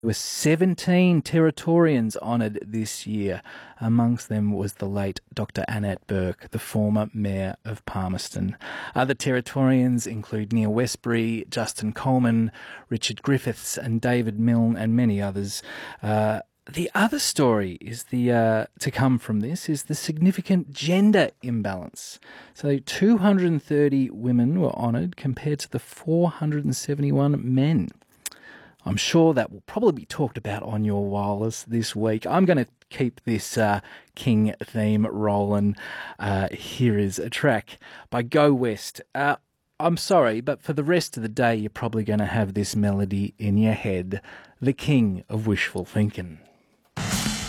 There were 17 Territorians honoured this year. Amongst them was the late Dr. Annette Burke, the former Mayor of Palmerston. Other Territorians include Neil Westbury, Justin Coleman, Richard Griffiths and David Milne and many others. The other story is to come from this is the significant gender imbalance. So 230 women were honoured compared to the 471 men. I'm sure that will probably be talked about on your wireless this week. I'm going to keep this King theme rolling. Here is a track by Go West. I'm sorry, but for the rest of the day, you're probably going to have this melody in your head. The King of Wishful Thinking.